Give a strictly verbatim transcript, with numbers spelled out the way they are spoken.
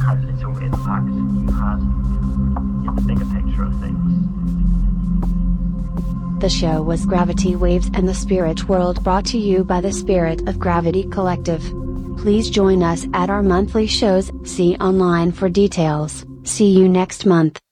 how little impact you had in the bigger picture of things. The show was Gravity Waves and the Spirit World, brought to you by the Spirit of Gravity Collective. Please join us at our monthly shows. See online for details. See you next month.